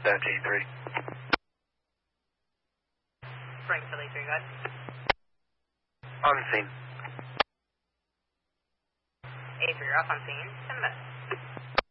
Dispatch 83. Frank Philly 3, go ahead. On scene. 83, you're off on scene. 10 minutes.